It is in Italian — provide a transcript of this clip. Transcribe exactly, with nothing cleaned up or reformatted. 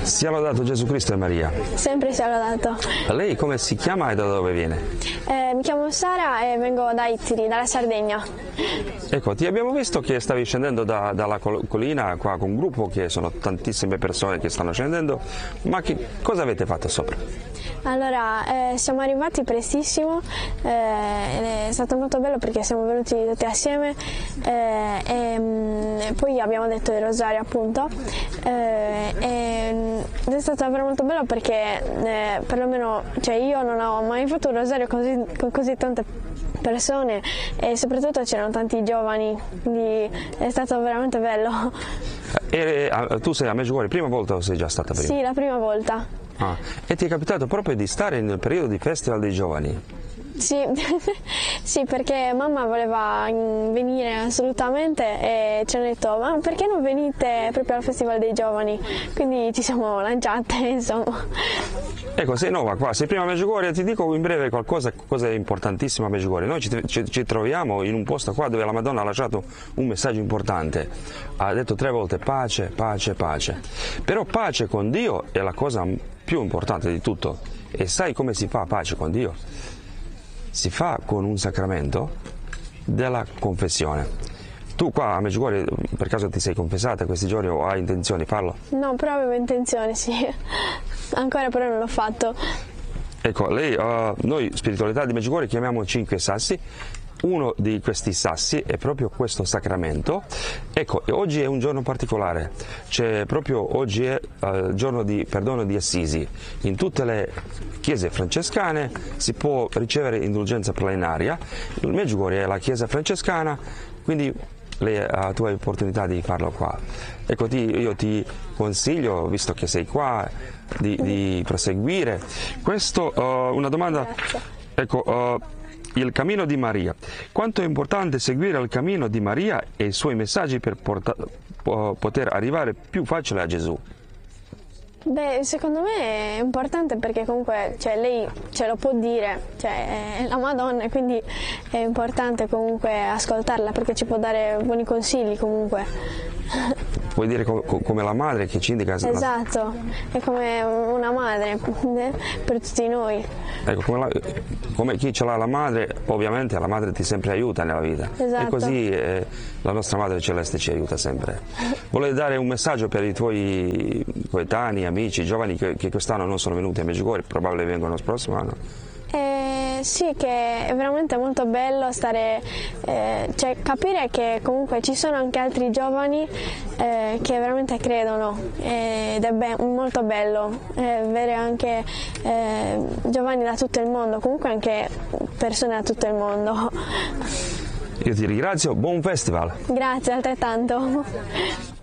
Sia lodato Gesù Cristo e Maria. Sempre sia lodato. Lei come si chiama e da dove viene? Eh, mi chiamo Sara e vengo da Ittiri, dalla Sardegna. Ecco, ti abbiamo visto che stavi scendendo da, dalla collina qua con un gruppo, che sono tantissime persone che stanno scendendo, ma che cosa avete fatto sopra? Allora, eh, siamo arrivati prestissimo, eh, è stato molto bello perché siamo venuti tutti assieme eh, e mh, poi abbiamo detto il rosario appunto eh, e, ed è stato davvero molto bello perché eh, perlomeno cioè io non ho mai fatto un rosario così, con così tante persone e soprattutto c'erano tanti giovani, quindi è stato veramente bello. E, tu sei a Medjugorje prima volta o sei già stata prima? Sì, la prima volta. Ah, e ti è capitato proprio di stare nel periodo di Festival dei Giovani? Sì, sì, perché mamma voleva venire assolutamente e ci hanno detto ma perché non venite proprio al Festival dei Giovani? Quindi ci siamo lanciate, insomma. Ecco, sei nuova qua, sei prima a Medjugorje, ti dico in breve qualcosa, cosa è importantissimo a Medjugorje. Noi ci, ci, ci troviamo in un posto qua dove la Madonna ha lasciato un messaggio importante. Ha detto tre volte pace, pace, pace. Però pace con Dio è la cosa più importante di tutto. E sai come si fa pace con Dio? Si fa con un sacramento della confessione. Tu qua a Medjugorje per caso ti sei confessata questi giorni o hai intenzione di farlo? No, però avevo intenzione, sì. Ancora però non l'ho fatto. Ecco, lei, uh, noi spiritualità di Medjugorje chiamiamo cinque sassi. Uno di questi sassi è proprio questo sacramento. Ecco, e oggi è un giorno particolare, c'è proprio oggi è il uh, giorno di perdono di Assisi. In tutte le chiese francescane si può ricevere indulgenza plenaria. Il Medjugorje è la chiesa francescana, quindi lei, uh, tu hai l'opportunità di farlo qua. Ecco, ti, io ti consiglio, visto che sei qua, di, di proseguire. Questo, uh, una domanda. Grazie. Ecco, uh, il cammino di Maria. Quanto è importante seguire il cammino di Maria e i suoi messaggi per porta, poter arrivare più facile a Gesù? Beh, secondo me è importante perché comunque cioè, lei ce lo può dire, cioè, è la Madonna e quindi è importante comunque ascoltarla perché ci può dare buoni consigli comunque. Vuoi dire co come la madre che ci indica? Esatto, è come una madre per tutti noi. Ecco, come, la, come chi ce l'ha la madre, ovviamente la madre ti sempre aiuta nella vita. Esatto. E così eh, la nostra Madre Celeste ci aiuta sempre. Volevi dare un messaggio per i tuoi coetanei, amici, giovani che, che quest'anno non sono venuti a Medjugorje, probabilmente vengono il prossimo anno? Eh, sì, che è veramente molto bello stare, eh, cioè capire che comunque ci sono anche altri giovani eh, che veramente credono eh, ed è be molto bello eh, avere anche eh, giovani da tutto il mondo, comunque anche persone da tutto il mondo. Io ti ringrazio, buon festival! Grazie altrettanto!